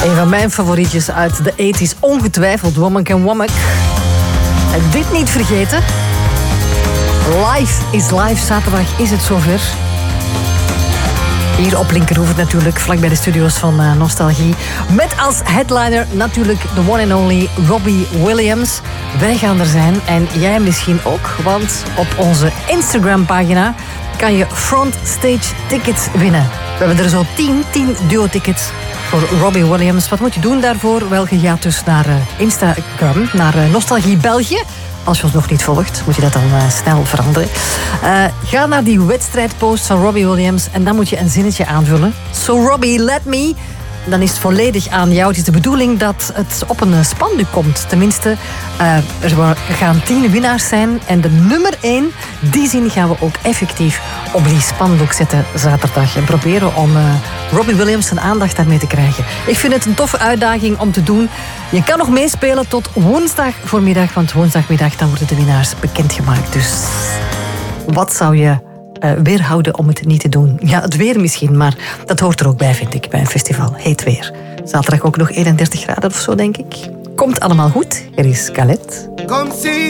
Een van mijn favorietjes uit de 80's, ongetwijfeld Woman Can Womack. En dit niet vergeten. Live is live, zaterdag is het zover. Hier op Linkerhoeve natuurlijk, vlakbij de studio's van Nostalgie. Met als headliner natuurlijk de one and only Robbie Williams. Wij gaan er zijn en jij misschien ook, want op onze Instagram-pagina kan je frontstage tickets winnen. We hebben er zo 10 duo-tickets voor Robbie Williams. Wat moet je doen daarvoor? Wel, je gaat dus naar Instagram, naar Nostalgie België. Als je ons nog niet volgt, moet je dat dan snel veranderen. Ga naar die wedstrijdpost van Robbie Williams en dan moet je een zinnetje aanvullen. So Robbie, let me. Dan is het volledig aan jou. Het is de bedoeling dat het op een spandoek komt. Tenminste, er gaan 10 winnaars zijn. En de nummer 1, die zin gaan we ook effectief op die spandoek zetten zaterdag. En proberen om Robbie Williams zijn aandacht daarmee te krijgen. Ik vind het een toffe uitdaging om te doen. Je kan nog meespelen tot woensdag voormiddag. Want woensdagmiddag dan worden de winnaars bekendgemaakt. Dus wat zou je weerhouden om het niet te doen? Ja, het weer misschien, maar dat hoort er ook bij, vind ik, bij een festival. Heet weer. Zaterdag ook nog 31 graden of zo, denk ik. Komt allemaal goed. Er is Khaled.